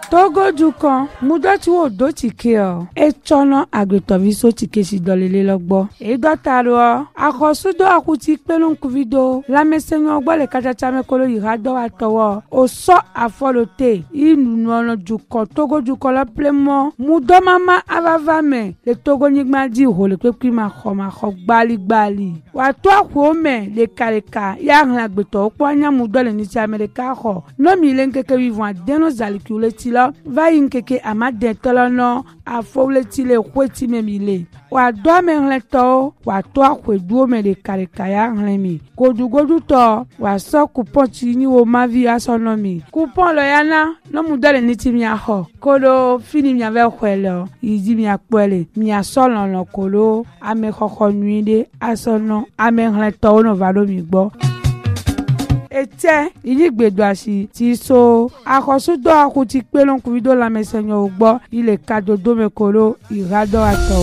Togo dukan mudoti wo do tike o etono agbetoviso tike si dolele logbo edotaro akosudo akuti pelun kuvido lamesenyo ogbo le kachacha mekolo irado atowo oso afolote inuno dukan Togo dukan lo plemo mudomama avavame le Togo nyigma di ho le pepi ma kho gbali wa to akome le kaleka ya hlan agbeto opo anya mudole ni ti America ho no mi le nkeke vivon adeno zalikule lo va yinkeke amade tolono afowleti le kweti memile wa do menleto wa to akwedu me de karikaya nlemi godugodu to wa so coupon ti ni wo mavi asonomi coupon lo yana no mudole ni ti mi aho kolo fini mi ave kwelo yidi mi apele mi asolo lo kolo ame kokko nuide asono ame nleto no vado mi gbo ete iligbedoasi ti so akosudo akuti pelon kuvido la mesenyo ugbo ile kadodo mekolo irado ato